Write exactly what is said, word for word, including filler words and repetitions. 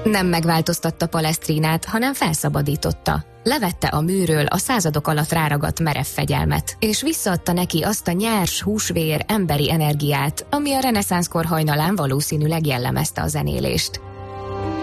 Nem megváltoztatta Palestrínát, hanem felszabadította. Levette a műről a századok alatt ráragadt merev fegyelmet, és visszaadta neki azt a nyers, húsvér, emberi energiát, ami a reneszánszkor hajnalán valószínűleg jellemezte a zenélést.